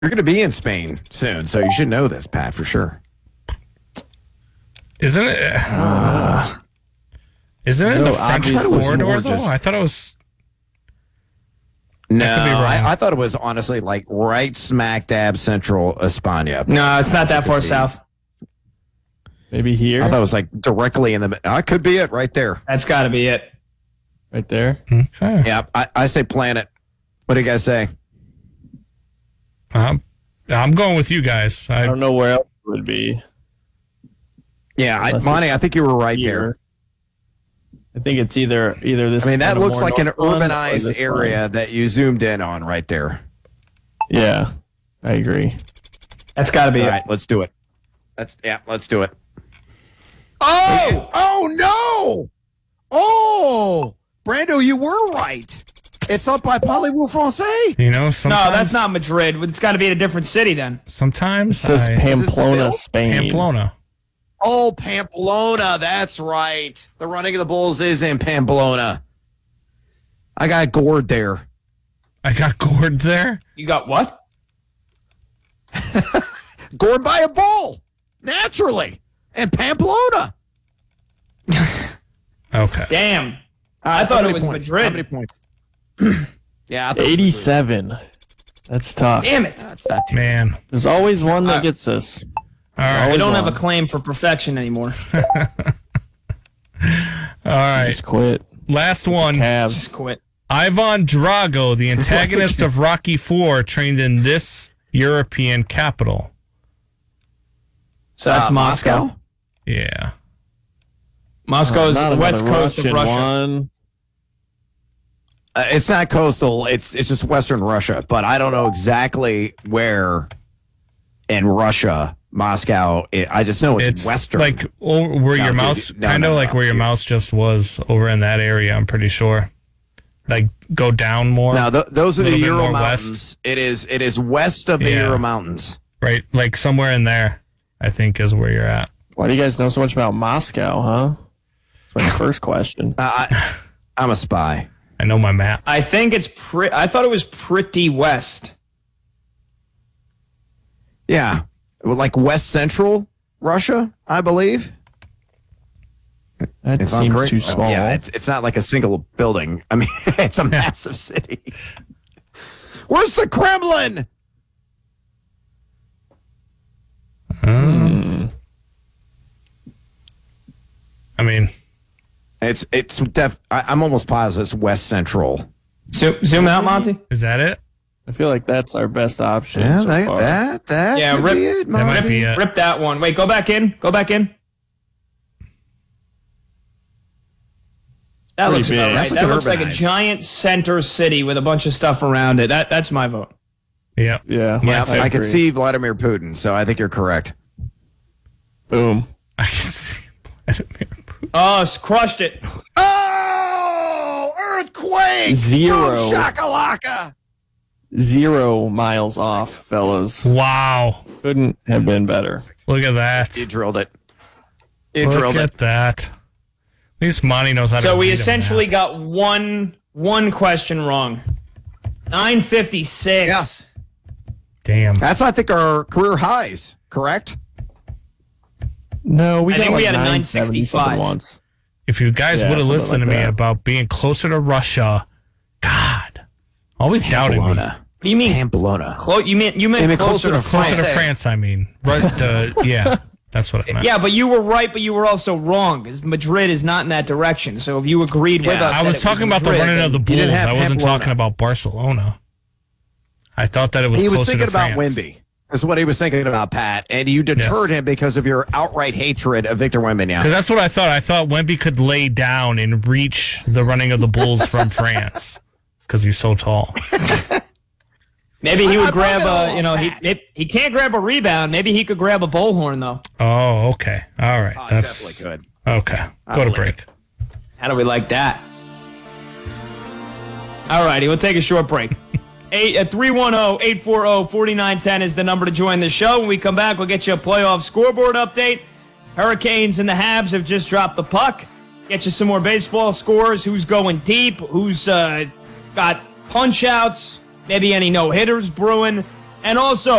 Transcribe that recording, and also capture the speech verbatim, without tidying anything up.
You're going to be in Spain soon, so you should know this, Pat, for sure. Isn't it? Uh, isn't it no, the French corridor, though? I thought it was... No, I, I thought it was honestly like right smack dab central España. No, it's not that far south. Maybe here? I thought it was like directly in the... I could be it right there. That's got to be it. Right there? Okay. Yeah, I, I say planet. What do you guys say? Um, I'm going with you guys. I, I don't know where else it would be. Yeah, I, Monty, I think you were right here. there. I think it's either either this. I mean, that looks like an one urbanized area one. that you zoomed in on right there. Yeah, I agree. That's got to be All it. right, let's do it. Let's yeah, let's do it. Oh! Oh no! Oh, Brando, you were right. It's up by Parlez-vous Français. You know, sometimes... No, that's not Madrid. It's got to be in a different city then. Sometimes it says I, Pamplona, Spain. Pamplona. Oh, Pamplona. That's right. The running of the bulls is in Pamplona. I got gored there. I got gored there? You got what? Gored by a bull. Naturally. In Pamplona. Okay. Damn. I thought it was points? Madrid. How many points? Yeah, eighty-seven. That's tough. Damn it. That's not too Man. There's always one that Uh, gets this. All right. I don't wrong. have a claim for perfection anymore. All right. Just quit. Last one. Cavs. Just quit. Ivan Drago, the antagonist of Rocky four, trained in this European capital. So that's Uh, Moscow. Moscow? Yeah. Moscow is Not the west another coast of Russian Russia. One. Uh, it's not coastal. It's it's just Western Russia, but I don't know exactly where in Russia, Moscow. It, I just know it's, It's Western. like over where No, your dude, mouse, no, kind of no, like no, where your dude. mouse just was over in that area, I'm pretty sure. Like go down more. now th- those are the little bit Ural more Mountains. west. It is it is west of the Yeah. Ural Mountains. Right? Like somewhere in there, I think is where you're at. Why do you guys know so much about Moscow, huh? That's my first question. Uh, I, I'm a spy. I know my map. I think it's pretty. I thought it was pretty west. Yeah, well, like West Central Russia, I believe. That If I'm seems correct. too Oh, small. Yeah, it's it's not like a single building. I mean, it's a massive city. Where's the Kremlin? Hmm. I mean, It's it's def. I, I'm almost positive it's West Central. Zoom, zoom out, Monty. is that it? I feel like that's our best option. Yeah, so that, far. that that Yeah, could rip- be it, That might Monty. be it. Rip that one. Wait, go back in. Go back in. That Pretty looks big. about right. That's That like looks like a urbanized. giant center city with a bunch of stuff around it. That that's my vote. Yeah. Yeah, Yeah, I, can agree. see Vladimir Putin, so I think you're correct. Boom. I can see Vladimir Putin. Oh, s- crushed it. Oh, earthquake! Zero. Boom shakalaka! Zero miles off, fellas. Wow. Couldn't have been better. Look at that. You drilled it. You Look drilled at it. that. At least Monty knows how to So we read a essentially map. got one one question wrong. nine fifty-six. Yeah. Damn. That's I think our career highs. Correct? No, we I got think we like had a nine seventy something 965. once. If you guys Yeah, would have something listened like to me that. about being closer to Russia, God, always doubted me. Pamplona. What do you mean? Pamplona. Clo- you meant you meant I mean, closer, closer to to France. Closer to France, I mean. Right, the, yeah, that's what I meant. Yeah, but you were right, but you were also wrong because Madrid is not in that direction. So if you agreed with Yeah, us, I that was it talking about the Madrid, running of the then- Bulls. didn't have I wasn't Pamplona. talking about Barcelona. I thought that it was He was closer thinking to about France. Wemby. Is what he was thinking about, Pat. And you deterred Yes. him because of your outright hatred of Victor Wembanyama. Because that's what I thought. I thought Wemby could lay down and reach the running of the Bulls from France because he's so tall. Maybe he I- would I grab brought it a, all you know, he back. maybe, he can't grab a rebound. Maybe he could grab a bullhorn though. Oh, okay. All right. Oh, That's definitely could. okay. I Go to believe break. How do we like that? All righty, we'll take a short break. Eight at three one zero, eight four zero, four nine one zero is the number to join the show. When we come back, we'll get you a playoff scoreboard update. Hurricanes and the Habs have just dropped the puck. Get you some more baseball scores. Who's going deep? Who's uh, got punch outs? Maybe any no hitters brewing. And also,